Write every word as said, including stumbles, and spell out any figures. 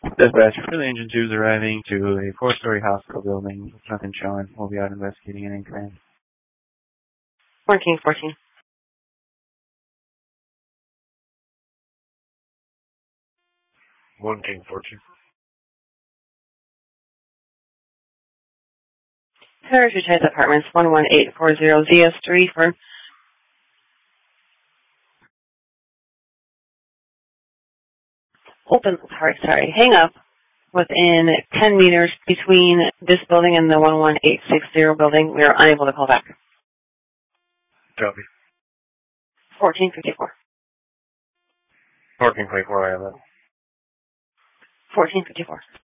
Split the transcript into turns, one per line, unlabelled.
Dispatch, for the engine tubes arriving to a four-story hospital building. Nothing showing. We'll be out investigating an incident.
one King fourteen.
one King fourteen.
Heritage Heights Apartments, one one eight four zero Z S three for open, sorry, sorry, hang up within ten meters between this building and the one one eight six zero building. We are unable to call back.
Copy.
fourteen fifty-four.
fourteen twenty-four, I have that.
fourteen fifty-four.